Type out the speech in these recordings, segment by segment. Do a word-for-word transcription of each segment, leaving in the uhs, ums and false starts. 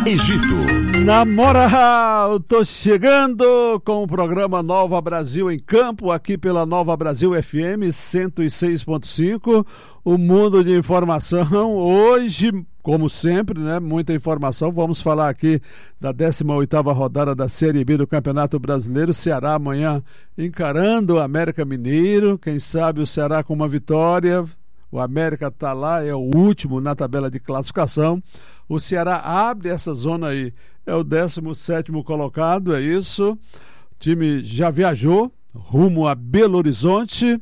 Egito. Na moral, tô chegando com o programa Nova Brasil em Campo, aqui pela Nova Brasil F M cento e seis ponto cinco, o mundo de informação. Hoje, como sempre, né, muita informação. Vamos falar aqui da décima oitava rodada da Série B do Campeonato Brasileiro. Ceará amanhã encarando o América Mineiro. Quem sabe o Ceará com uma vitória. O América está lá, é o último na tabela de classificação. O Ceará abre essa zona aí, é o décimo sétimo colocado, é isso. O time já viajou rumo a Belo Horizonte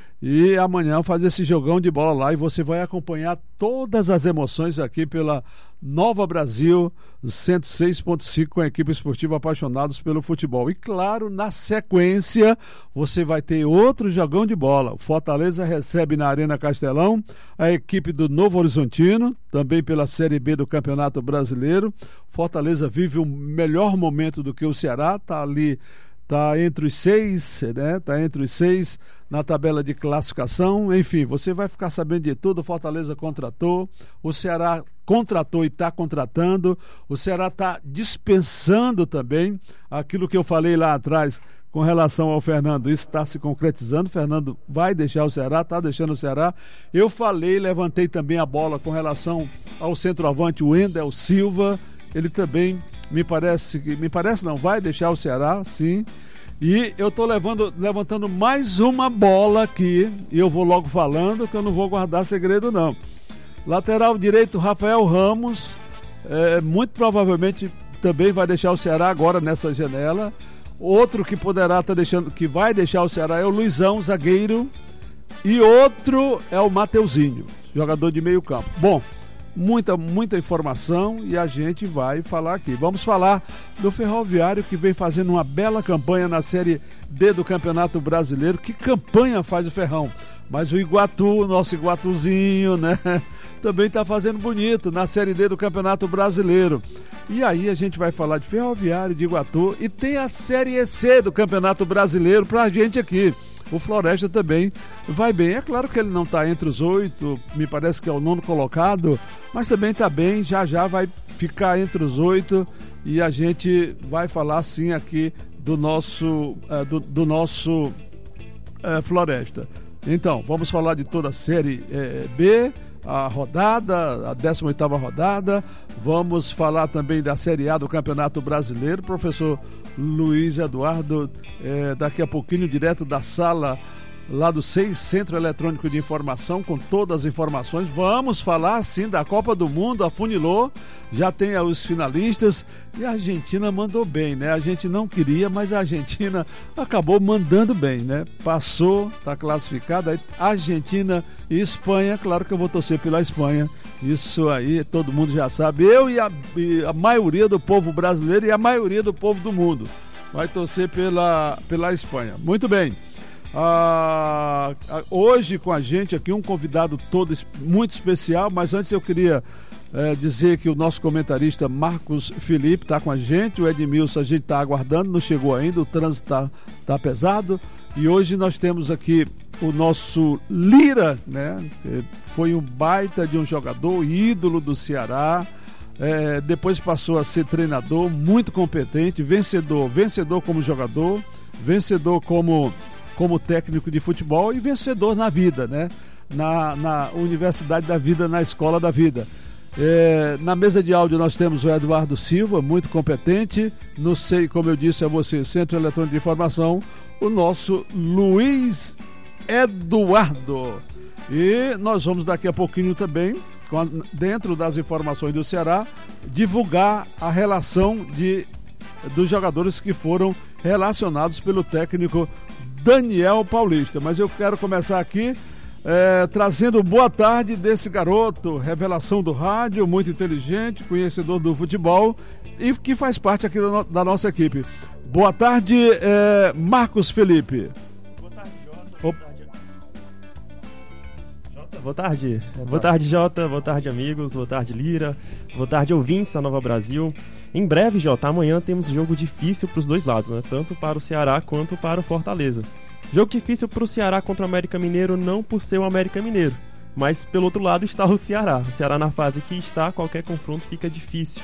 e amanhã faz esse jogão de bola lá e você vai acompanhar todas as emoções aqui pela Nova Brasil cento e seis ponto cinco com a equipe esportiva Apaixonados pelo Futebol. E claro, na sequência você vai ter outro jogão de bola. O Fortaleza recebe na Arena Castelão a equipe do Novo Horizontino, também pela Série B do Campeonato Brasileiro. Fortaleza vive um melhor momento do que o Ceará, está ali, está entre os seis, né? Está entre os seis na tabela de classificação. Enfim, você vai ficar sabendo de tudo. O Fortaleza contratou, o Ceará contratou e está contratando, o Ceará está dispensando também aquilo que eu falei lá atrás com relação ao Fernando. Isso está se concretizando. O Fernando vai deixar o Ceará, está deixando o Ceará. Eu falei, levantei também a bola com relação ao centroavante Wendel Silva. Ele também me parece que me parece não vai deixar o Ceará, sim. E eu estou levantando mais uma bola aqui, e eu vou logo falando que eu não vou guardar segredo não. Lateral direito Rafael Ramos, é, muito provavelmente também vai deixar o Ceará agora nessa janela. Outro que poderá estar tá deixando, que vai deixar o Ceará é o Luizão, zagueiro, e outro é o Mateuzinho, jogador de meio campo. Bom, muita, muita informação e a gente vai falar aqui. Vamos falar do Ferroviário, que vem fazendo uma bela campanha na Série D do Campeonato Brasileiro. Que campanha faz o Ferrão? Mas o Iguatu, nosso Iguatuzinho, né? Também está fazendo bonito na Série D do Campeonato Brasileiro. E aí a gente vai falar de Ferroviário, de Iguatu, e tem a Série C do Campeonato Brasileiro pra gente aqui. O Floresta também vai bem. É claro que ele não está entre os oito, me parece que é o nono colocado, mas também está bem, já já vai ficar entre os oito e a gente vai falar sim aqui do nosso, uh, do, do nosso uh, Floresta. Então, vamos falar de toda a Série uh, B, a rodada, a décima oitava rodada. Vamos falar também da Série A do Campeonato Brasileiro. Professor Luiz Eduardo, é, daqui a pouquinho, direto da sala lá do seis, Centro Eletrônico de Informação, com todas as informações. Vamos falar sim da Copa do Mundo, afunilou, já tem os finalistas e a Argentina mandou bem, né? A gente não queria, mas a Argentina acabou mandando bem, né? Passou, está classificada. Argentina e Espanha, claro que eu vou torcer pela Espanha. Isso aí todo mundo já sabe. Eu e a, e a maioria do povo brasileiro e a maioria do povo do mundo vai torcer pela, pela Espanha. Muito bem. Ah, hoje com a gente aqui um convidado todo muito especial, mas antes eu queria é, dizer que o nosso comentarista Marcos Felipe está com a gente. O Edmilson a gente está aguardando, não chegou ainda, o trânsito está tá pesado. E hoje nós temos aqui o nosso Lira, né? Foi um baita de um jogador, ídolo do Ceará, é, depois passou a ser treinador, muito competente, vencedor, vencedor como jogador, vencedor como, como técnico de futebol e vencedor na vida, né? Na, na Universidade da Vida, na Escola da Vida. É, na mesa de áudio nós temos o Eduardo Silva, muito competente. Não sei, como eu disse a você, Centro Eletrônico de Informação, o nosso Luiz Eduardo. E nós vamos daqui a pouquinho também, dentro das informações do Ceará, divulgar a relação de, dos jogadores que foram relacionados pelo técnico Daniel Paulista. Mas eu quero começar aqui É, trazendo boa tarde desse garoto, revelação do rádio, muito inteligente, conhecedor do futebol e que faz parte aqui da, no, da nossa equipe. Boa tarde, é, Marcos Felipe. Boa tarde, Jota. Boa tarde. Jota. Boa tarde. Boa tarde, Jota. Boa tarde, amigos. Boa tarde, Lira. Boa tarde, ouvintes da Nova Brasil. Em breve, Jota, amanhã temos jogo difícil para os dois lados, né? Tanto para o Ceará quanto para o Fortaleza. Jogo difícil para o Ceará contra o América Mineiro, não por ser o América Mineiro, mas pelo outro lado está o Ceará. O Ceará na fase que está, qualquer confronto fica difícil.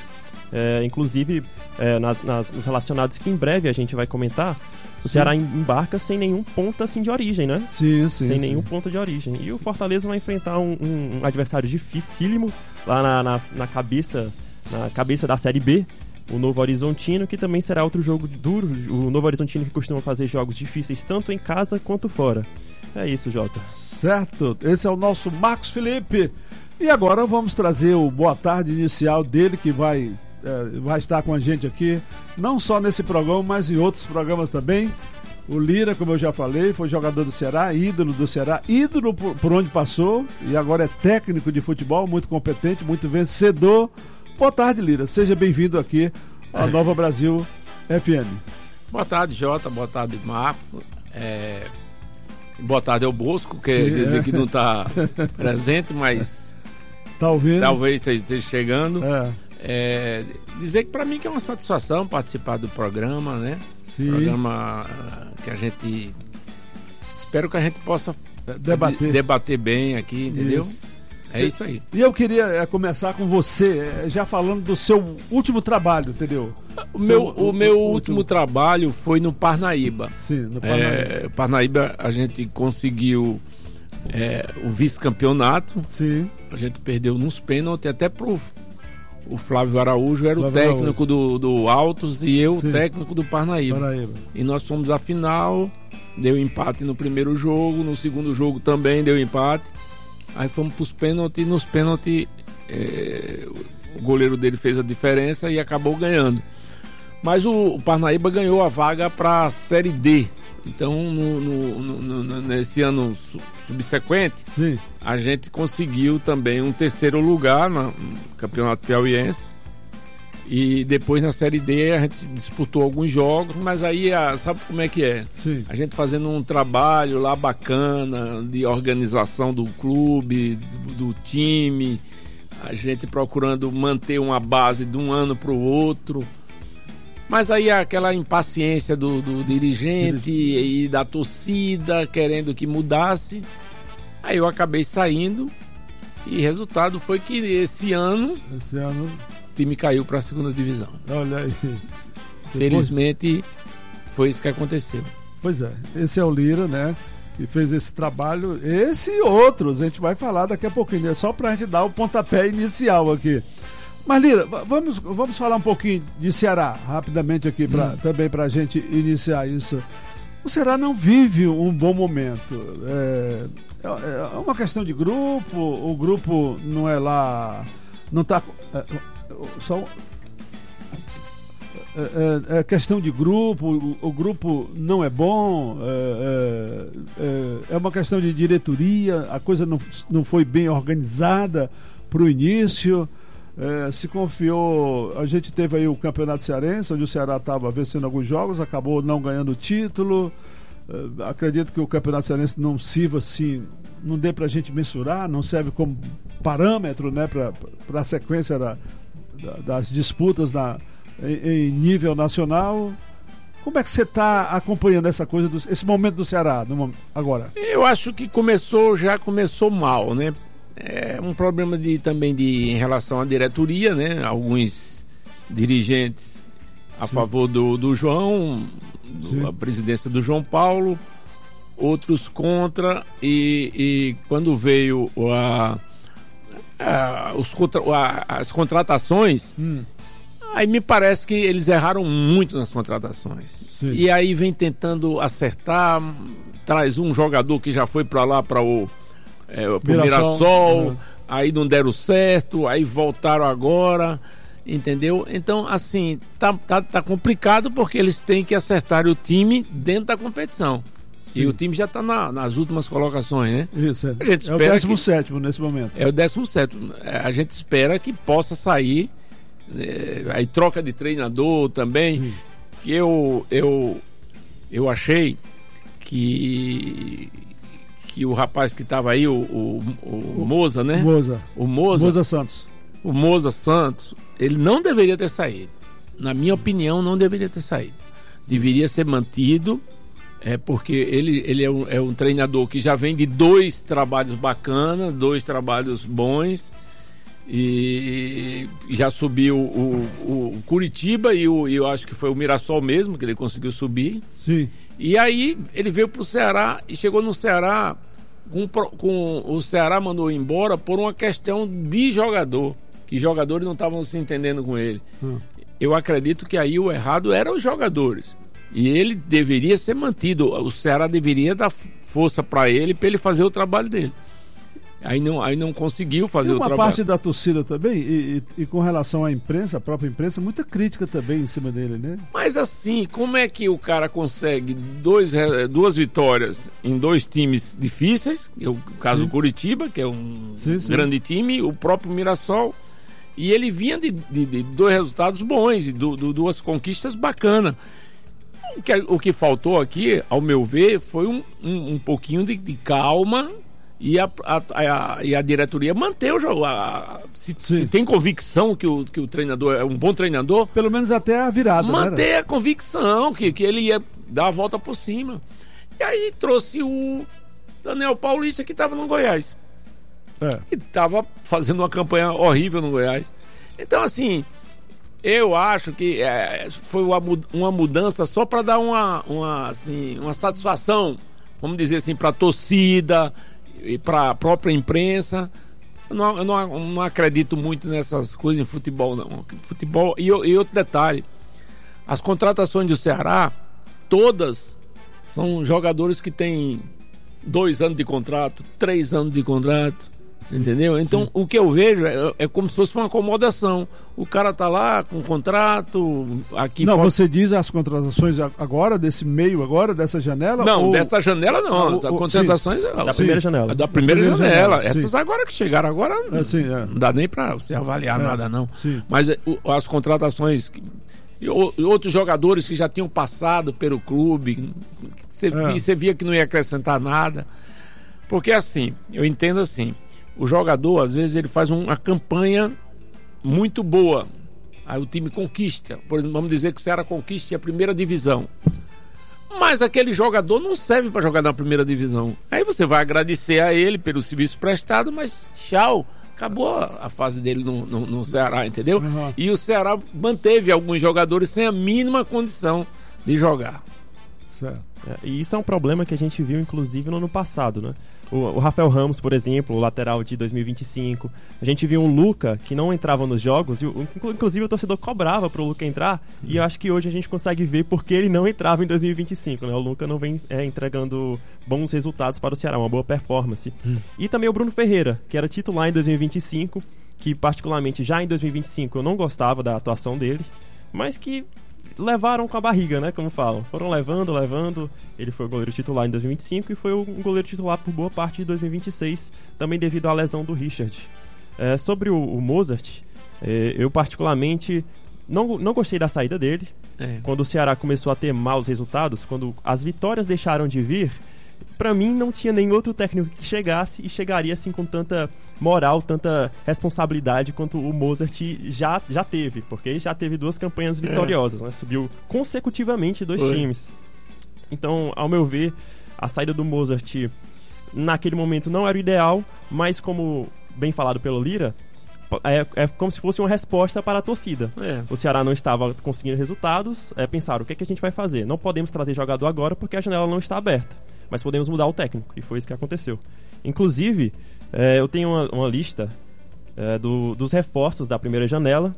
É, inclusive, é, nas, nas, nos relacionados que em breve a gente vai comentar, o Ceará embarca sem nenhum ponto assim de origem, né? Sim, sim. Sem sim. nenhum ponto de origem. E o Fortaleza vai enfrentar um, um, um adversário dificílimo lá na, na, na, cabeça, na cabeça da Série B, o Novo Horizontino, que também será outro jogo duro. O Novo Horizontino que costuma fazer jogos difíceis tanto em casa quanto fora. É isso, Jota. Certo. Esse é o nosso Marcos Felipe. E agora vamos trazer o boa tarde inicial dele, que vai... É, vai estar com a gente aqui, não só nesse programa, mas em outros programas também. O Lira, como eu já falei, foi jogador do Ceará, ídolo do Ceará, ídolo por, por onde passou, e agora é técnico de futebol, muito competente, muito vencedor. Boa tarde, Lira, seja bem-vindo aqui à Nova Brasil F M. Boa tarde, Jota, boa tarde, Marco. É... Boa tarde ao Bosco, que quer dizer é. que não está presente, mas tá ouvindo? Talvez esteja chegando. É. É, dizer que para mim que é uma satisfação participar do programa, né? Sim. Programa uh, que a gente espero que a gente possa debater, debater bem aqui, entendeu? Isso. É isso aí. E eu queria é, começar com você, é, já falando do seu último trabalho, entendeu? O meu, seu, o, o meu o, último último... trabalho foi no Parnaíba. Sim, no Parnaíba. É, Parnaíba a gente conseguiu é, o vice-campeonato. Sim. A gente perdeu nos pênaltis até pro o Flávio Araújo era Flávio o técnico do, do Altos e eu Sim. o técnico do Parnaíba. Parnaíba. E nós fomos à final, deu empate no primeiro jogo, no segundo jogo também deu empate. Aí fomos para os pênaltis e nos pênaltis é, o goleiro dele fez a diferença e acabou ganhando. Mas o, o Parnaíba ganhou a vaga para a Série D. Então, no, no, no, no, nesse ano subsequente, Sim. a gente conseguiu também um terceiro lugar no Campeonato Piauiense. E depois na Série D a gente disputou alguns jogos, mas aí sabe como é que é? Sim. A gente fazendo um trabalho lá bacana de organização do clube, do, do time, a gente procurando manter uma base de um ano para o outro. Mas aí aquela impaciência do, do dirigente e da torcida querendo que mudasse. Aí eu acabei saindo e resultado foi que esse ano, esse ano... o time caiu para a segunda divisão. Olha aí. Felizmente foi isso que aconteceu. Pois é, esse é o Lira, né? Que fez esse trabalho, esse e outros, a gente vai falar daqui a pouquinho, é só pra gente dar o pontapé inicial aqui. Mas Lira, vamos, vamos falar um pouquinho de Ceará, rapidamente aqui, pra, hum. também para a gente iniciar isso. O Ceará não vive um bom momento. É, é uma questão de grupo, o grupo não é lá, não está... É, só, é, é, é questão de grupo, o, o grupo não é bom, é, é, é uma questão de diretoria, a coisa não, não foi bem organizada para o início. É, se confiou, a gente teve aí o Campeonato Cearense, onde o Ceará estava vencendo alguns jogos, acabou não ganhando o título. É, acredito que o Campeonato Cearense não sirva assim, não dê para a gente mensurar, não serve como parâmetro, né, para a sequência da, da, das disputas na, em, em nível nacional. Como é que você está acompanhando essa coisa, do, esse momento do Ceará no, agora? Eu acho que começou, já começou mal, né? É um problema de, também de, em relação à diretoria, né? Alguns dirigentes a Sim. favor do, do João, do, a presidência do João Paulo, outros contra, e, e quando veio a, a, os contra, a, as contratações, hum. aí me parece que eles erraram muito nas contratações. Sim. E aí vem tentando acertar, traz um jogador que já foi para lá, para o É, pro Mirassol, Mirassol uhum. aí não deram certo, aí voltaram agora, entendeu? Então, assim, tá, tá, tá complicado porque eles têm que acertar o time dentro da competição. Sim. E o time já está na, nas últimas colocações, né? Isso, é. A gente é o décimo sétimo nesse momento. É o décimo sétimo. A gente espera que possa sair, é, aí troca de treinador também, Sim. que eu, eu, eu achei que... que o rapaz que estava aí, o, o, o, o Moza, né? Moza. O Moza. Moza Santos. O Moza Santos, ele não deveria ter saído. Na minha opinião, não deveria ter saído. Deveria ser mantido, é, porque ele, ele é, um, é um treinador que já vem de dois trabalhos bacanas, dois trabalhos bons, E já subiu o, o, o Curitiba e o, eu acho que foi o Mirassol mesmo, que ele conseguiu subir. Sim. E aí ele veio pro Ceará e chegou no Ceará, com, com, o Ceará mandou embora por uma questão de jogador, que jogadores não estavam se entendendo com ele. Hum. Eu acredito que aí o errado eram os jogadores. E ele deveria ser mantido, o Ceará deveria dar força para ele, para ele fazer o trabalho dele. Aí não, aí não conseguiu fazer o trabalho. Uma parte da torcida também, e, e, e com relação à imprensa, a própria imprensa, muita crítica também em cima dele, né? Mas assim, como é que o cara consegue dois, duas vitórias em dois times difíceis? O caso do Curitiba, que é um sim, sim. grande time, o próprio Mirassol, e ele vinha de, de, de dois resultados bons, e do, do, duas conquistas bacanas. O que, o que faltou aqui, ao meu ver, foi um, um, um pouquinho de, de calma. E a, a, a, e a diretoria manter o jogo. A, se, se tem convicção que o, que o treinador é um bom treinador, pelo menos até a virada. Manter a convicção que, que ele ia dar a volta por cima. E aí trouxe o Daniel Paulista, que estava no Goiás. É. E estava fazendo uma campanha horrível no Goiás. Então, assim, eu acho que é, foi uma, uma mudança só para dar uma, uma, assim, uma satisfação, vamos dizer assim, para a torcida e para a própria imprensa. Eu não, eu não, não acredito muito nessas coisas em futebol, não. Futebol, e, e outro detalhe, as contratações do Ceará, todas são jogadores que têm dois anos de contrato, três anos de contrato, entendeu? Então, sim, o que eu vejo é, é como se fosse uma acomodação. O cara tá lá com um contrato aqui. Não, fora... você diz as contratações agora, desse meio agora, dessa janela? Não, ou... dessa janela não. As contratações é da primeira janela. Da primeira, primeira janela. janela. Essas sim, agora que chegaram agora, é, sim, é. não dá nem pra você avaliar é, nada, não. Sim. Mas o, as contratações... E outros jogadores que já tinham passado pelo clube, você, é. você via que não ia acrescentar nada. Porque assim, eu entendo assim, o jogador, às vezes, ele faz uma campanha muito boa. Aí o time conquista. Por exemplo, vamos dizer que o Ceará conquiste a primeira divisão. Mas aquele jogador não serve para jogar na primeira divisão. Aí você vai agradecer a ele pelo serviço prestado, mas tchau. Acabou a fase dele no, no, no Ceará, entendeu? Uhum. E o Ceará manteve alguns jogadores sem a mínima condição de jogar. Certo. É, e isso é um problema que a gente viu, inclusive, no ano passado, né? O, o Rafael Ramos, por exemplo, o lateral de dois mil e vinte e cinco. A gente viu um Luca que não entrava nos jogos, e o, inclusive o torcedor cobrava pro Luca entrar, uhum. e eu acho que hoje a gente consegue ver porque ele não entrava em dois mil e vinte e cinco, né? O Luca não vem é, entregando bons resultados para o Ceará, uma boa performance. Uhum. E também o Bruno Ferreira, que era titular em dois mil e vinte e cinco, que particularmente já em dois mil e vinte e cinco eu não gostava da atuação dele, mas que levaram com a barriga, né, como falam. Foram levando, levando. Ele foi o goleiro titular em dois mil e vinte e cinco e foi o goleiro titular por boa parte de dois mil e vinte e seis, também devido à lesão do Richard. É, sobre o, o Mozart, é, eu particularmente não, não gostei da saída dele. É. Quando o Ceará começou a ter maus resultados, quando as vitórias deixaram de vir, pra mim não tinha nenhum outro técnico que chegasse e chegaria assim com tanta moral, tanta responsabilidade quanto o Mozart já, já teve, porque já teve duas campanhas vitoriosas, é. né? Subiu consecutivamente dois Foi. times. Então, ao meu ver, a saída do Mozart naquele momento não era o ideal, mas como bem falado pelo Lira, é, é como se fosse uma resposta para a torcida. É. O Ceará não estava conseguindo resultados, é, pensaram, o que é que a gente vai fazer? Não podemos trazer jogador agora porque a janela não está aberta, mas podemos mudar o técnico, e foi isso que aconteceu. Inclusive, é, eu tenho uma, uma lista é, do, dos reforços da primeira janela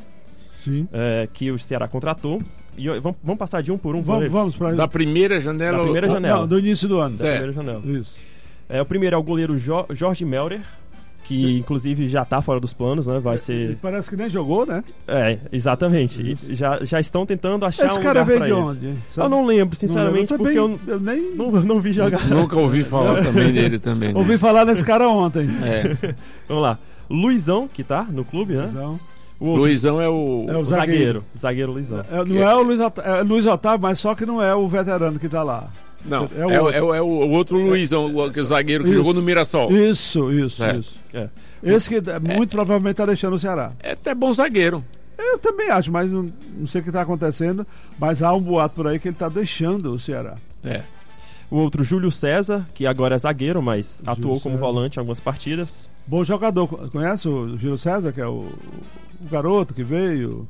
é, que o Ceará contratou. E eu, vamos, vamos passar de um por um? Vamos, vamos pra... Da primeira janela? Da primeira janela. Não, do início do ano. Da é. primeira janela. Isso. É, o primeiro é o goleiro jo- Jorge Melder, que inclusive já tá fora dos planos, né? Vai ser... Parece que nem jogou, né? É, exatamente. E já, já estão tentando achar Esse um cara lugar veio pra de ele. Onde? Eu não lembro, sinceramente, não lembro. Eu porque também, eu, eu nem não, não vi jogar. Nunca ouvi falar também dele também. Né? Ouvi falar desse cara ontem. É. Vamos lá. Luizão, que tá no clube, né? Luizão. O outro... Luizão é o... É o zagueiro. Zagueiro Luizão. É, não é o Luiz Otávio, é Luiz Otávio, mas só que não é o veterano que tá lá. Não, é o, é outro. É o, é o outro Luizão, o, o zagueiro que isso. jogou no Mirassol. Isso, isso, é. isso. É. Esse que muito é, provavelmente tá deixando o Ceará. É até bom zagueiro. Eu também acho, mas não, não sei o que tá acontecendo, mas há um boato por aí que ele tá deixando o Ceará. É. O outro, Júlio César, que agora é zagueiro, mas Júlio atuou como César. volante em algumas partidas. Bom jogador. Conhece o Júlio César, que é o, o garoto que veio,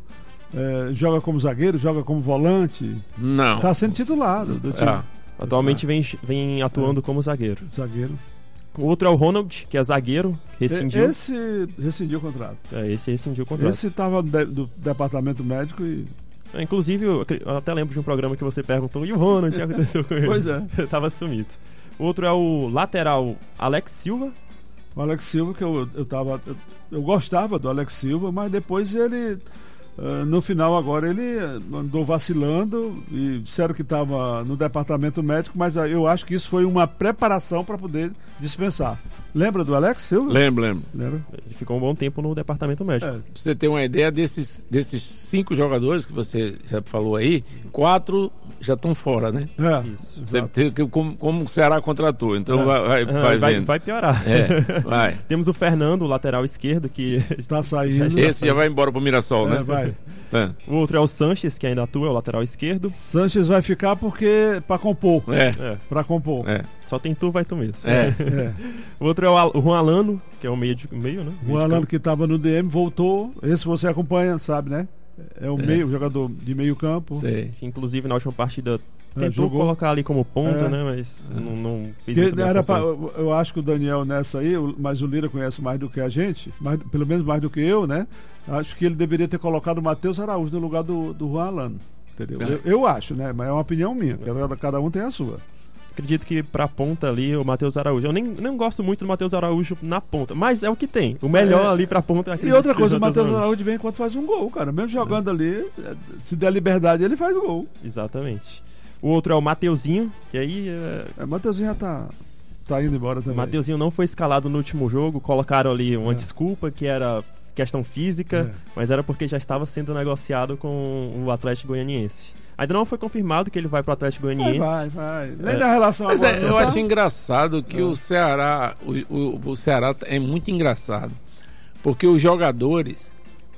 é, joga como zagueiro, joga como volante. Não. Está sendo titular do, do time. Ah, Atualmente vem, vem atuando como zagueiro. Zagueiro. O outro é o Ronald, que é zagueiro, rescindiu. Esse rescindiu o contrato. É, esse rescindiu o contrato. Esse estava do departamento médico e... É, inclusive, eu, acre- eu até lembro de um programa que você perguntou, e o Ronald, o que aconteceu com ele? Pois é. Tava sumido. O outro é o lateral Alex Silva. O Alex Silva, que eu, eu tava. Eu, eu gostava do Alex Silva, mas depois ele. Uh, no final agora ele andou vacilando e disseram que estava no departamento médico, mas eu acho que isso foi uma preparação para poder dispensar. Lembra do Alex Silva? lembro, lembro. Lembra? Ele ficou um bom tempo no departamento médico. É. Pra você ter uma ideia desses, desses cinco jogadores que você já falou aí, quatro já estão fora, né? É, Isso. Você exato. tem que- como, como o Ceará contratou, então É. vai, vai, Ah, vai vai, vendo. vai piorar. É, vai. Temos o Fernando, o lateral esquerdo, que Está saindo. Já está. Esse já vai embora pro Mirassol, É, né? vai. É. o outro é o Sanches, que ainda atua, é o lateral esquerdo. Sanches vai ficar porque para compor, É, É, para compor. é, só tem tu, vai tu mesmo. é. É. O outro é o, Al- o Juan Alano, que é o meio, de, meio né? O Meio de Alano campo. que estava no D M voltou. Esse você acompanha, sabe, né? É o meio, o jogador de meio campo. Sei. Que, inclusive, na última partida É, tentou jogou. colocar ali como ponta, É. né? Mas não, não fez Que muito bem a era pra- função. eu, eu acho que o Daniel nessa aí, o- mas o Lira conhece mais do que a gente, mais, pelo menos mais do que eu, né? Acho que ele deveria ter colocado o Matheus Araújo no lugar do, do Juan Alano. Entendeu? É. Eu, eu acho, né? Mas é uma opinião minha. Cada, cada um tem a sua. Acredito que pra ponta ali, o Matheus Araújo. Eu nem, nem gosto muito do Matheus Araújo na ponta, mas é o que tem. O melhor É. ali pra ponta. E acredito outra que coisa, o seja Matheus Araújo vem enquanto faz um gol, cara. Mesmo jogando ali, é, se der liberdade, ele faz o gol. Exatamente. O outro é o Mateuzinho, que aí. É... É, o Matheusinho já tá, tá indo embora O também. Mateuzinho não foi escalado no último jogo, colocaram ali uma É. desculpa que era questão física, É. mas era porque já estava sendo negociado com o Atlético Goianiense. Ainda não foi confirmado que ele vai pro Atlético Vai, Goianiense. vai, vai. Nem É. da relação Mas agora. é, não eu tá? acho engraçado que É. o Ceará, o, o, o Ceará é muito engraçado, porque os jogadores,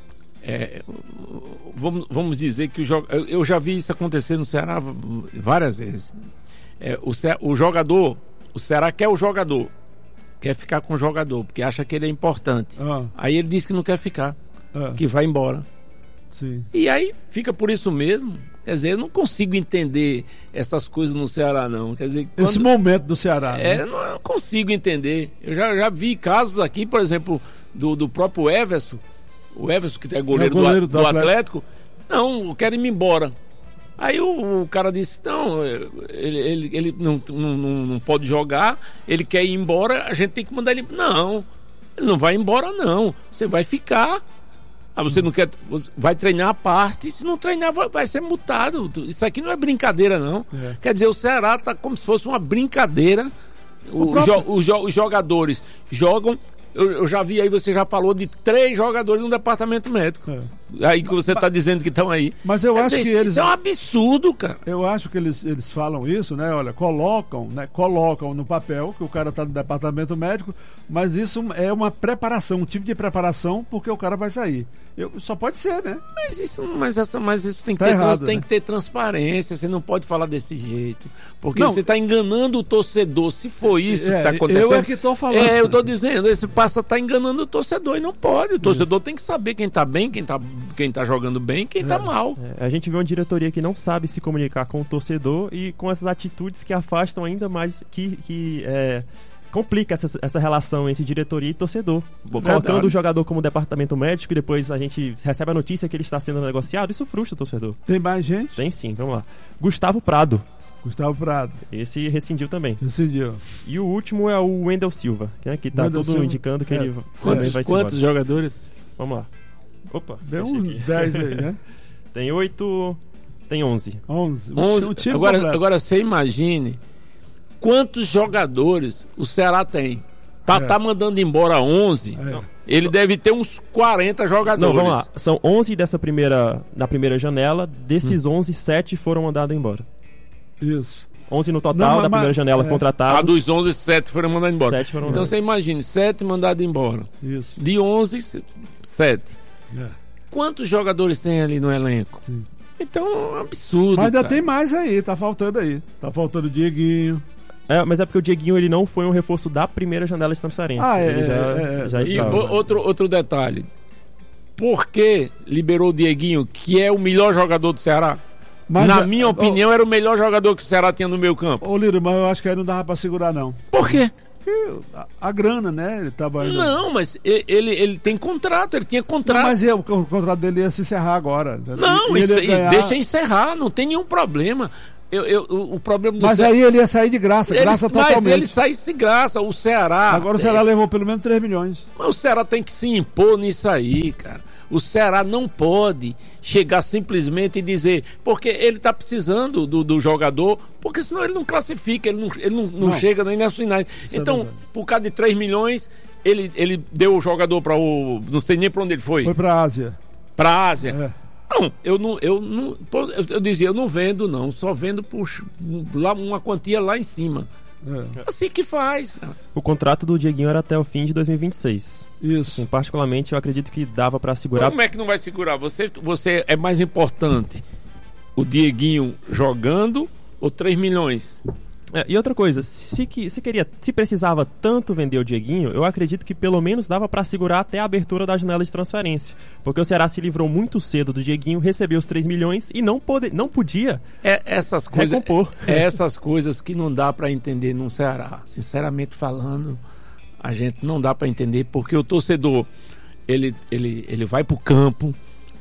é, vamos, vamos dizer que o jo- eu, eu já vi isso acontecer no Ceará várias vezes. É, o, Ce- o jogador, o Ceará quer o jogador, quer ficar com o jogador, porque acha que ele é importante. Ah, Aí ele diz que não quer ficar, ah, que vai embora. sim. E aí fica por isso mesmo. Quer dizer, eu não consigo entender essas coisas no Ceará, não. Quer dizer, Esse quando- momento do Ceará. É, né? não, eu não consigo entender. Eu já, já vi casos aqui, por exemplo, do, do próprio Everson. O Everson, que é goleiro, É o goleiro do, do do Atlético. Atlético. Não, eu quero ir embora. Aí o, o cara disse, não, ele, ele, ele não, não, não, não pode jogar, ele quer ir embora, a gente tem que mandar ele. Não, ele não vai embora, não. Você vai ficar. Ah, você não quer. Você vai treinar a parte, se não treinar, vai, vai ser multado. Isso aqui não é brincadeira, não. É. Quer dizer, o Ceará tá como se fosse uma brincadeira. O- O próprio- jo- os, jo- os jogadores jogam. Eu, eu já vi aí, você já falou de três jogadores no departamento médico. É. Aí que você está dizendo que estão aí. Mas eu Quer acho dizer, que isso, eles. isso é um absurdo, cara. Eu acho que eles, eles falam isso, né? Olha, colocam, né? Colocam no papel que o cara tá no departamento médico, mas isso é uma preparação, um tipo de preparação, porque o cara vai sair. Eu, só pode ser, né? Mas isso, mas essa, mas isso tem que, Tá ter, errado, trans- tem né? que ter transparência. Você não pode falar desse jeito. Porque Não. você está enganando o torcedor. Se for isso É, que está acontecendo. eu é que tô falando. É, eu tô dizendo, esse passa tá enganando o torcedor e não pode. O torcedor tem que saber quem tá bem, quem tá, quem tá jogando bem, quem tá mal. É, a gente vê uma diretoria que não sabe se comunicar com o torcedor e com essas atitudes que afastam ainda mais, que, que é, complica essa, essa relação entre diretoria e torcedor. Verdade. Colocando o jogador como departamento médico e depois a gente recebe a notícia que ele está sendo negociado, isso frustra o torcedor. Tem mais gente? Tem sim, vamos lá. Gustavo Prado, Gustavo Prado, esse rescindiu também. decidiu. E o último é o Wendel Silva, né, que tá Wendel tudo Silva, indicando que é. ele também Quantos, vai se quantos embora. jogadores? Vamos lá. Opa, Deu achei uns aqui. dez aí, né? Tem oito, tem onze. onze. onze. Um time Agora, completo. agora você imagine quantos jogadores o Ceará tem. Pra É. tá mandando embora onze, É. ele deve ter uns quarenta jogadores. Não, vamos lá. São onze dessa primeira, da primeira janela. Desses onze, sete foram mandados embora. Isso. onze no total Não, mas- da primeira janela é. contratados. A dos onze, sete foram mandados embora. Sete foram Então mandados. você imagine, sete mandados embora. Isso. De onze, sete. É. Quantos jogadores tem ali no elenco? Sim. Então é um absurdo. Mas ainda cara. tem mais aí, tá faltando aí. Tá faltando o Dieguinho. É, mas é porque o Dieguinho ele não foi um reforço da primeira janela de transferência. Ah, é, ele já, é, é. já E estava. o- outro, outro detalhe. Por que liberou o Dieguinho, que é o melhor jogador do Ceará? Mas Na já- minha opinião, era o melhor jogador que o Ceará tinha no meio campo. Ô, Lira, mas eu acho que aí não dava pra segurar, não. Por quê? Porque a, a grana, né? Ele tava indo... Não, mas e- ele, ele tem contrato, ele tinha Não, contrato. mas eu, o contrato dele ia se encerrar agora. Não, E- e isso, ele ia isso ganhar- deixa encerrar, não tem nenhum problema. Eu, eu- o, o problema do Mas Ceará. aí ele ia sair de graça, Ele- graça mas totalmente. ele saísse de graça, o Ceará. Agora o Ceará levou pelo menos três milhões. Mas o Ceará tem que se impor nisso aí, cara. O Ceará não pode chegar simplesmente e dizer, porque ele tá precisando do, do jogador, porque senão ele não classifica, ele não, ele não, não Não. chega nem nas finais. Isso é Então, verdade. por causa de três milhões, ele, ele deu o jogador para o. Não sei nem para onde ele foi. Foi pra Ásia. Para a Ásia. É. Não, eu não, eu não, pô, eu, eu dizia, eu não vendo não, só vendo por lá uma quantia lá em cima. É. Assim que faz. O contrato do Dieguinho era até o fim de dois mil e vinte e seis. Isso. Assim, particularmente, eu acredito que dava pra segurar. Como é que não vai segurar? Você, você é mais importante o Dieguinho jogando ou três milhões? É, e outra coisa, se, que, se, queria, se precisava tanto vender o Dieguinho, eu acredito que pelo menos dava pra segurar até a abertura da janela de transferência. Porque o Ceará se livrou muito cedo do Dieguinho, recebeu os três milhões e não, pode, não podia É essas coisas, recompor. é essas coisas que não dá para entender no Ceará. Sinceramente falando, a gente não dá para entender porque o torcedor ele, ele, ele vai pro campo.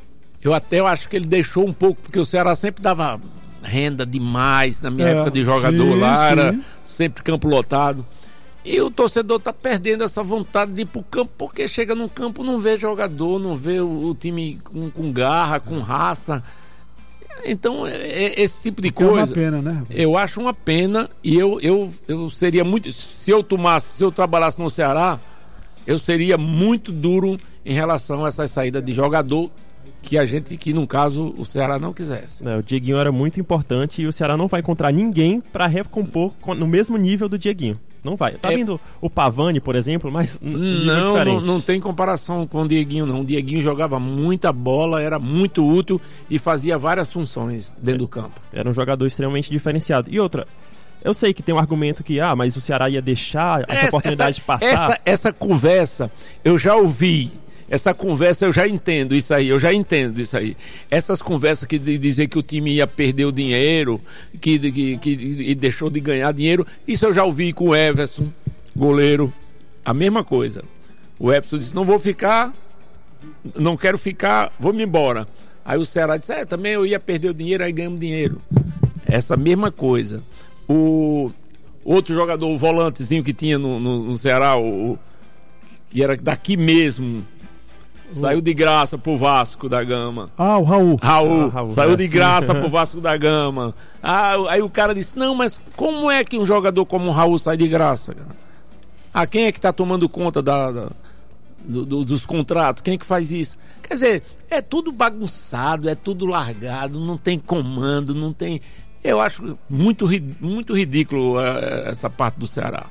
Eu até eu acho que ele deixou um pouco, porque o Ceará sempre dava renda demais na minha É, época de jogador sim, lá, era sim. sempre campo lotado. E o torcedor tá perdendo essa vontade de ir pro campo, porque chega num campo, não vê jogador, não vê o, o time com, com garra, com raça. Então, é, é esse tipo de Que é uma coisa. pena, né? Eu acho uma pena e eu, eu, eu seria muito. Se eu tomasse, se eu trabalhasse no Ceará, eu seria muito duro em relação a essa saída de jogador que a gente, que no caso, o Ceará não quisesse. É, o Dieguinho era muito importante e o Ceará não vai encontrar ninguém pra recompor com- no mesmo nível do Dieguinho. Não vai. Tá É- vindo o Pavani, por exemplo, mas n- nível Não, não, diferente. não tem comparação com o Dieguinho, não. O Dieguinho jogava muita bola, era muito útil e fazia várias funções dentro do campo. Era um jogador extremamente diferenciado. E outra, eu sei que tem um argumento que, ah, mas o Ceará ia deixar essa, oportunidade de passar. Essa, essa conversa eu já ouvi. Essa conversa eu já entendo isso aí, eu já entendo isso aí. Essas conversas que de dizer que o time ia perder o dinheiro, que, que, que e deixou de ganhar dinheiro, isso eu já ouvi com o Everson, goleiro, a mesma coisa. O Everson disse, não vou ficar, não quero ficar, vou me embora. Aí o Ceará disse, é, também eu ia perder o dinheiro, aí ganhamos dinheiro. Essa mesma coisa. O outro jogador, o volantezinho que tinha no, no, no Ceará, o, que era daqui mesmo, saiu de graça pro Vasco da Gama. Ah, o Raul. Raul, Ah, Raul, saiu é. de graça pro Vasco da Gama. Ah, aí o cara disse, não, mas como é que um jogador como o Raul sai de graça, cara? Ah, quem é que tá tomando conta da, da- do- do- dos contratos? Quem é que faz isso? Quer dizer, é tudo bagunçado, é tudo largado, não tem comando, não tem... Eu acho muito, ri- muito ridículo eh, essa parte do Ceará.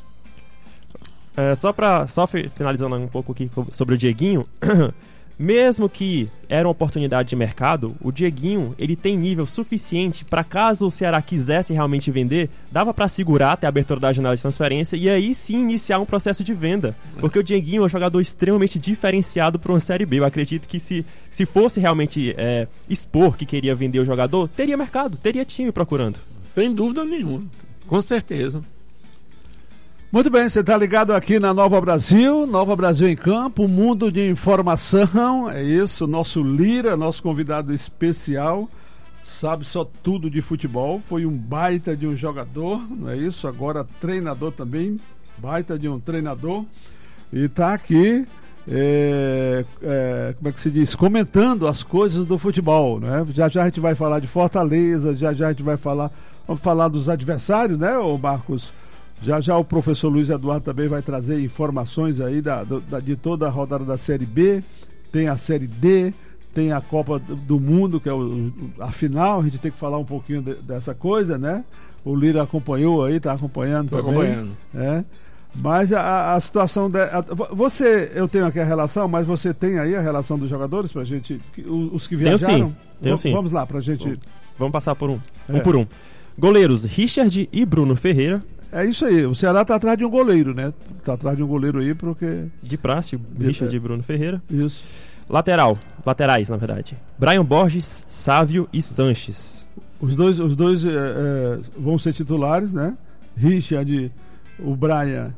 É, só pra, só fi- finalizando um pouco aqui sobre o Dieguinho, mesmo que era uma oportunidade de mercado, o Dieguinho, ele tem nível suficiente para caso o Ceará quisesse realmente vender, dava para segurar até a abertura da janela de transferência e aí sim iniciar um processo de venda, porque o Dieguinho é um jogador extremamente diferenciado para uma Série B. Eu acredito que se, se fosse realmente é, expor que queria vender o jogador, teria mercado, teria time procurando. Sem dúvida nenhuma, com certeza. Muito bem, você está ligado aqui na Nova Brasil, Nova Brasil em Campo, mundo de informação, é isso, nosso Lira, nosso convidado especial, sabe só tudo de futebol, foi um baita de um jogador, não é isso? Agora treinador também, baita de um treinador, e está aqui, é, é, como é que se diz, comentando as coisas do futebol, né? Já já a gente vai falar de Fortaleza, já já a gente vai falar, vamos falar dos adversários, né, ô Marcos? Já já o professor Luiz Eduardo também vai trazer informações aí da, da, de toda a rodada da Série B, tem a Série D, tem a Copa do Mundo, que é o, a final, a gente tem que falar um pouquinho de, dessa coisa, né? O Lira acompanhou aí, tá acompanhando Tô também. acompanhando. É. Mas a, a situação... De, a, você, eu tenho aqui a relação, mas você tem aí a relação dos jogadores pra gente, os, os que viajaram? Tenho sim, tenho v- sim. Vamos lá, pra gente... Vamos passar por um, É. um por um. Goleiros, Richard e Bruno Ferreira. É isso aí, o Ceará tá atrás de um goleiro, né? Tá atrás de um goleiro aí, porque... De praxe, Richard e Bruno Ferreira. Isso. Lateral, laterais, na verdade. Brian Borges, Sávio e Sanches. Os dois, os dois é, é, vão ser titulares, né? Richard, o Brian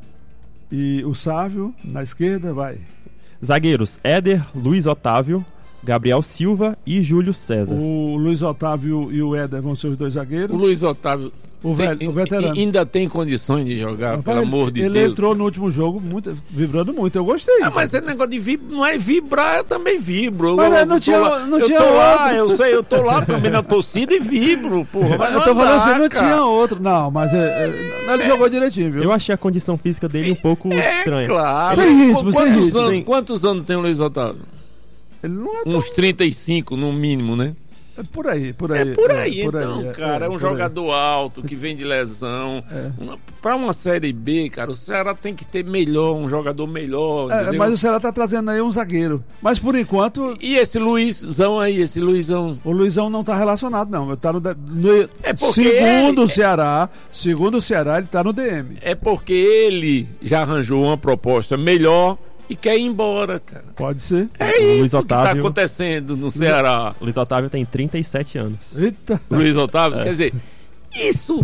e o Sávio na esquerda, vai. Zagueiros, Éder, Luiz Otávio, Gabriel Silva e Júlio César. O Luiz Otávio e o Éder vão ser os dois zagueiros. O Luiz Otávio O, velho, tem, o veterano. ainda tem condições de jogar, Rapaz, pelo amor de ele Deus. Ele entrou no último jogo muito, vibrando muito, eu gostei. Ah, mas esse negócio de vibrar, não é vibrar, eu também vibro. Mas eu, não eu tinha- tô lá, não eu tinha tô lá, outro. eu sei, eu tô lá também na torcida e vibro, porra. Mas eu não tô falando dá, assim, não cara. tinha outro. Não, mas é, é, não, ele jogou direitinho, viu? Eu achei a condição física dele um pouco É estranha. claro. Sem ritmo, Qu- sem quantos ritmo. anos, Sem- quantos anos tem o Luiz Otávio? Ele não é tão... Uns trinta e cinco no mínimo, né? É por aí, por aí. É por aí, por então, aí, cara. É, um por aí. jogador alto que vem de lesão. É. Uma, pra uma Série B, cara, o Ceará tem que ter melhor, um jogador melhor. É, entendeu? mas o Ceará tá trazendo aí um zagueiro. Mas por enquanto, E esse Luizão aí, esse Luizão. o Luizão não tá relacionado, não. Tá no, no- É porque segundo ele- o Ceará, segundo o Ceará, ele tá no D M. É porque ele já arranjou uma proposta melhor e quer ir embora, cara. Pode ser. É O Luiz isso que tá Otávio- acontecendo no Ceará. O Luiz Otávio tem trinta e sete anos. Eita. Luiz Otávio, É. quer dizer, isso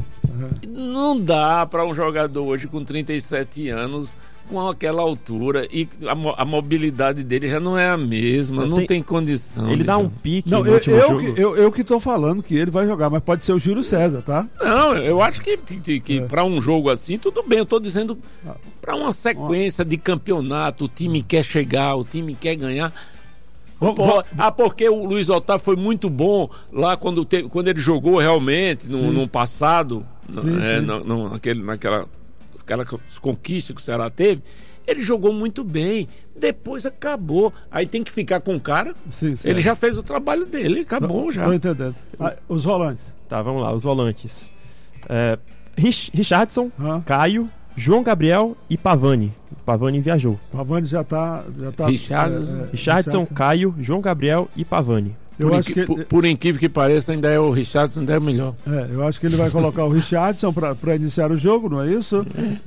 não dá para um jogador hoje com trinta e sete anos, com aquela altura, e a, mo- a mobilidade dele já não é a mesma, Não não tem- tem, condição. Ele de dá um jogar. pique Não, no eu, último eu, jogo. que- eu, eu que tô falando que ele vai jogar, mas pode ser o Júlio César, tá? Não, eu acho que, que, que É. para um jogo assim, tudo bem. Eu tô dizendo para uma sequência de campeonato, o time quer chegar, o time quer ganhar. Vamos- Pô, vamos- ah, porque o Luiz Otávio foi muito bom lá quando, te- quando ele jogou realmente no, Sim. no passado, no- Sim, é, sim. no- no- naquele, naquela aquelas conquistas que o Ceará teve. Ele jogou muito bem, depois acabou. Aí tem que ficar com o cara. Sim, sim. Ele já fez o trabalho dele, acabou já. Tô entendendo. Ah, os volantes. Tá, vamos lá, os volantes. É, Rich- Richardson, Hã? Caio, João Gabriel e Pavani. Pavani viajou. Pavani já tá. Já tá Richardson. é, é, Richardson, Caio, João Gabriel e Pavani. Eu por, acho inqui- que por, por incrível que pareça, ainda é o Richardson, ainda é o melhor. É, eu acho que ele vai colocar o Richardson para iniciar o jogo, não é isso?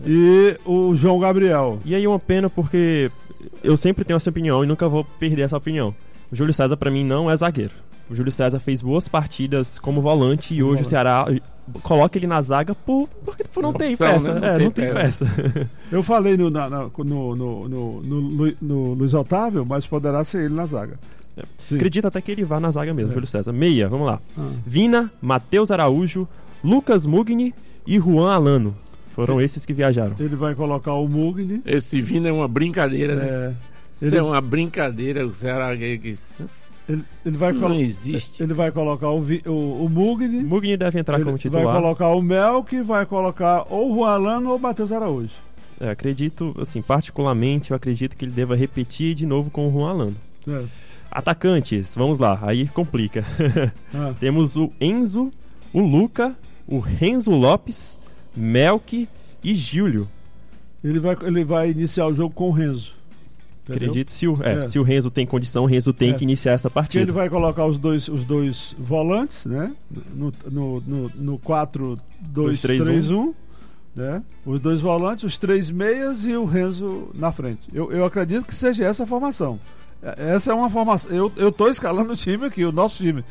E o João Gabriel. E aí uma pena porque eu sempre tenho essa opinião e nunca vou perder essa opinião. O Júlio César pra mim não é zagueiro. O Júlio César fez boas partidas como volante e hoje volante. o Ceará coloca ele na zaga por, por, por não ter Opção, peça. né? Não É, tem não tem peça. peça. Eu falei no, na- na- no, no, no, no Lu- no Luiz Otávio, mas poderá ser ele na zaga. Sim. Acredito até que ele vá na zaga mesmo, É. Júlio César. Meia, vamos lá. Ah. Vina, Matheus Araújo, Lucas Mugni e Juan Alano. Foram esses que viajaram. Ele vai colocar o Mugni. Esse Vina é uma brincadeira, né? É, Isso ele- é uma brincadeira. O Ceará que- que- ele, ele vai Isso colo- não existe. Ele vai colocar o, Vi- o, o Mugni. Mugni deve entrar Ele como vai titular. colocar o Melk, vai colocar ou o Juan Alano ou o Matheus Araújo. É, acredito, assim, particularmente, eu acredito que ele deva repetir de novo com o Juan Alano. É. Atacantes, vamos lá, aí complica. Ah, Temos o Enzo, o Luca, o Renzo Lopes, Melk e Júlio. ele, vai, ele vai iniciar o jogo com o Renzo. Entendeu? Acredito, se o, é, É. se o Renzo tem condição, o Renzo tem É. que iniciar essa Porque ele partida. vai colocar os dois, os dois volantes, né? No, no, no, no quatro dois três um, né? Os dois volantes, os três meias e o Renzo na frente. Eu, eu acredito que seja essa a formação. É- Essa é uma formação. Eu, eu tô escalando o time aqui, o nosso time.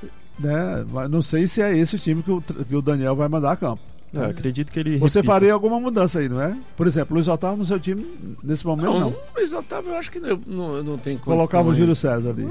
Né? Mas não sei se é esse o time que o, que o Daniel vai mandar a campo. É, acredito que ele. Você repita. faria alguma mudança aí, não é? Por exemplo, o Luiz Otávio no seu time, nesse momento, Não, não. o Luiz Otávio eu acho que não, não, não tem condições. Colocava o Júlio César ali.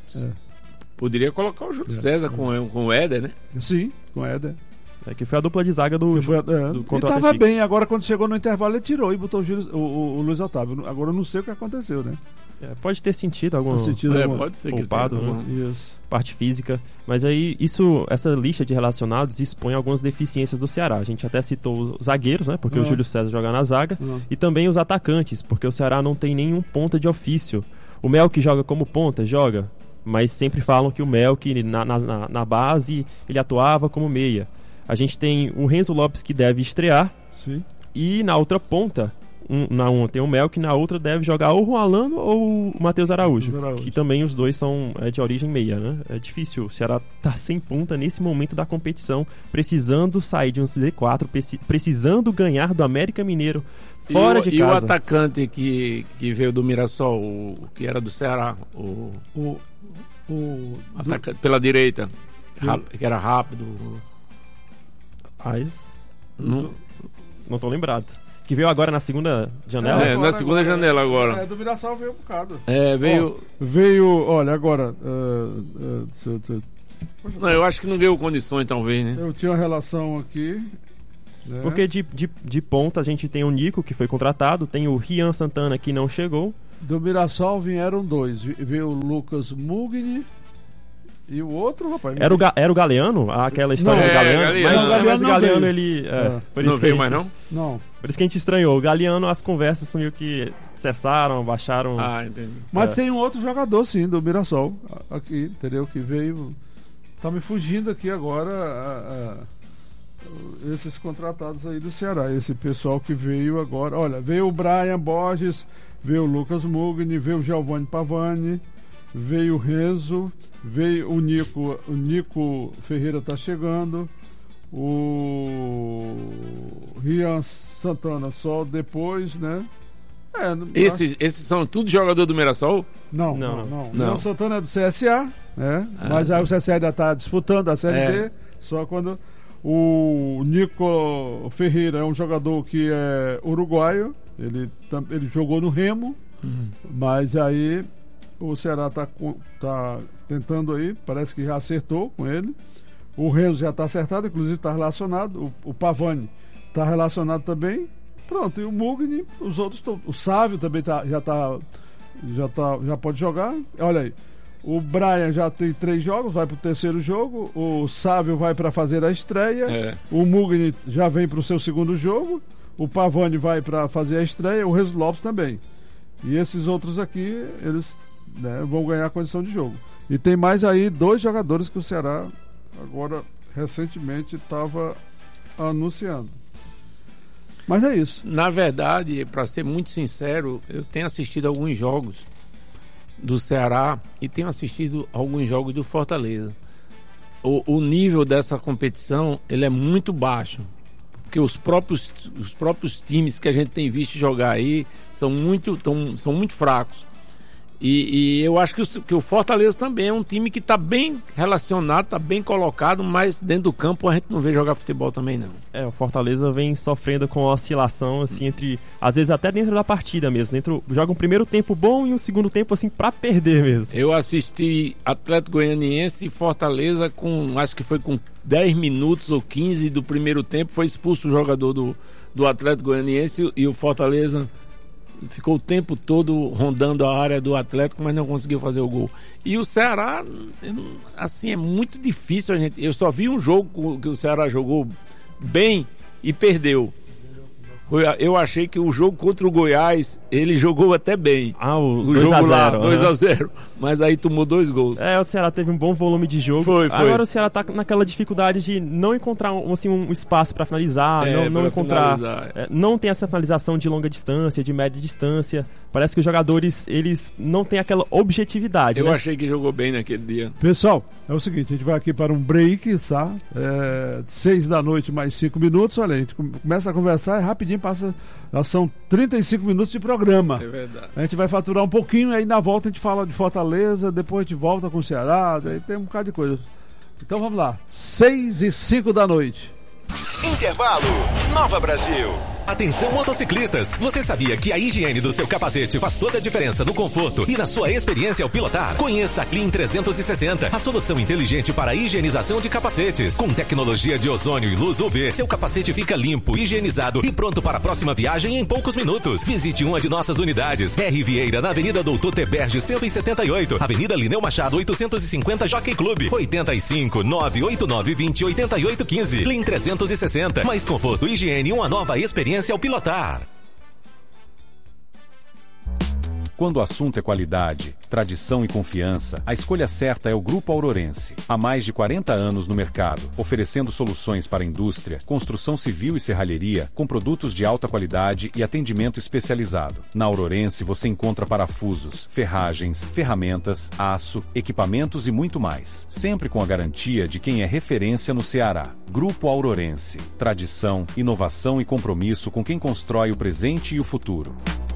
Poderia colocar o Júlio É. César com, com o Éder, né? Sim, com o Éder. É que foi a dupla de zaga do. Que foi, é, do ele contra o tava Atlético. bem, agora quando chegou no intervalo ele tirou e botou o, Júlio- o, o- o Luiz Otávio. Agora eu não sei o que aconteceu, né? É, pode ter sentido algum No sentido É, alguma- pode ser que poupado, tenha né? alguma- Isso. parte física, mas aí isso, essa lista de relacionados expõe algumas deficiências do Ceará. A gente até citou os zagueiros, né? Porque Ah. o Júlio César joga na zaga, Ah. e também os atacantes, porque o Ceará não tem nenhum ponta de ofício. O Melk joga como ponta, joga, mas sempre falam que o Melk na, na, na- na base ele atuava como meia. A gente tem o Renzo Lopes que deve estrear, Sim. e na outra ponta Um, na uma tem o Melk, na outra deve jogar ou o Juan Alano ou o Matheus Araújo, Araújo, que também os dois são é, de origem meia, né? É difícil. O Ceará tá sem ponta nesse momento da competição, precisando sair de um Z quatro, precisando ganhar do América Mineiro fora e o, de casa. E o atacante que, que veio do Mirassol, o que era do Ceará, o, o, o atacante do... pela direita, rap, que era rápido. Mas não, não tô lembrado. Que veio agora na segunda janela? É, na segunda agora, janela agora. É, do Mirassol veio um bocado. É, veio... Oh, veio, olha, agora... Uh, uh, uh, uh, não, eu acho que não deu condições, talvez, né? Eu tinha uma relação aqui... Né? Porque de, de, de ponta a gente tem o Nico, que foi contratado, tem o Rian Santana, que não chegou. Do Mirassol vieram dois. Veio o Lucas Mugni... E o outro, rapaz... Era o, Ga- era o Galeano? Aquela história não, do Galeano? É, Galeano. Mas, Não, é, Galeano mas o não Galeano, veio. ele... É, É. por isso não veio gente, mais, não? Não. Por isso que a gente estranhou. O Galeano, as conversas meio que cessaram, baixaram... Ah, entendi. Mas é. tem um outro jogador, sim, do Mirassol. Aqui, entendeu? Que veio... Tá me fugindo aqui agora... A, a, esses contratados aí do Ceará. Esse pessoal que veio agora... Olha, veio o Brian Borges, veio o Lucas Mugni, veio o Giovanni Pavani, veio o Renzo... Veio o Nico, o Nico Ferreira tá chegando, o Rian Santana só depois, né? É, esses, acho... esses são tudo jogador do Mirassol? Não, não, não. não. não. Rian Santana é do C S A, né? Ah, mas aí o C S A ainda está disputando a Série é. D, só quando o Nico Ferreira é um jogador que é uruguaio, ele, ele jogou no Remo, uhum. Mas aí o Ceará está tá tentando aí, parece que já acertou com ele. O Renzo já está acertado, inclusive está relacionado. O, o Pavani está relacionado também. Pronto, e o Mugni, os outros estão. O Sávio também tá, já tá, já tá, já pode jogar. Olha aí, o Brian já tem três jogos, vai para o terceiro jogo. O Sávio vai para fazer a estreia. É. O Mugni já vem para o seu segundo jogo. O Pavani vai para fazer a estreia. O Renzo Lopes também. E esses outros aqui, eles, né, vão ganhar condição de jogo. E tem mais aí dois jogadores que o Ceará agora recentemente estava anunciando. Mas é isso. Na verdade, para ser muito sincero, eu tenho assistido alguns jogos do Ceará e tenho assistido alguns jogos do Fortaleza. O, o nível dessa competição, ele é muito baixo, porque os próprios, os próprios times que a gente tem visto jogar aí são muito, tão, são muito fracos. E, e eu acho que o, que o Fortaleza também é um time que está bem relacionado, está bem colocado, mas dentro do campo a gente não vê jogar futebol também não. É, o Fortaleza vem sofrendo com a oscilação, assim, entre, às vezes até dentro da partida mesmo, dentro, joga um primeiro tempo bom e um segundo tempo, assim, pra perder mesmo. Eu assisti Atlético Goianiense e Fortaleza com, acho que foi com dez minutos ou quinze do primeiro tempo, foi expulso o jogador do, do Atlético Goianiense e o Fortaleza ficou o tempo todo rondando a área do Atlético, mas não conseguiu fazer o gol. E o Ceará, assim, é muito difícil a gente... Eu só vi um jogo que o Ceará jogou bem e perdeu. Eu achei que o jogo contra o Goiás, ele jogou até bem. Ah, o, o jogo lá, dois a zero. Né? Mas aí tomou dois gols. É, o Ceará teve um bom volume de jogo. Foi, foi. Agora o Ceará tá naquela dificuldade de não encontrar um, assim, um espaço para finalizar, é, não, não encontrar... finalizar. É, não tem essa finalização de longa distância, de média distância. Parece que os jogadores, eles não têm aquela objetividade. Eu né? achei que jogou bem naquele dia. Pessoal, é o seguinte, a gente vai aqui para um break, tá? É, seis da noite mais cinco minutos, olha, a gente começa a conversar e rapidinho passa... Já são trinta e cinco minutos de programa. É verdade. A gente vai faturar um pouquinho, aí na volta a gente fala de Fortaleza, depois a gente volta com o Ceará, daí tem um bocado de coisa. Então vamos lá, seis e cinco da noite. Intervalo, Nova Brasil. Atenção motociclistas, você sabia que a higiene do seu capacete faz toda a diferença no conforto e na sua experiência ao pilotar? Conheça a Clean trezentos e sessenta, a solução inteligente para a higienização de capacetes. Com tecnologia de ozônio e luz U V, seu capacete fica limpo, higienizado e pronto para a próxima viagem em poucos minutos. Visite uma de nossas unidades. R. Vieira, na Avenida Doutor Teberge cento e setenta e oito, Avenida Lineu Machado oitocentos e cinquenta, Jockey Club, oitenta e cinco, nove oito nove, vinte, oitenta e oito, quinze. Clean trezentos e sessenta, mais conforto, higiene e uma nova experiência ao pilotar. Quando o assunto é qualidade, tradição e confiança, a escolha certa é o Grupo Aurorense. Há mais de quarenta anos no mercado, oferecendo soluções para a indústria, construção civil e serralheria, com produtos de alta qualidade e atendimento especializado. Na Aurorense você encontra parafusos, ferragens, ferramentas, aço, equipamentos e muito mais. Sempre com a garantia de quem é referência no Ceará. Grupo Aurorense. Tradição, inovação e compromisso com quem constrói o presente e o futuro.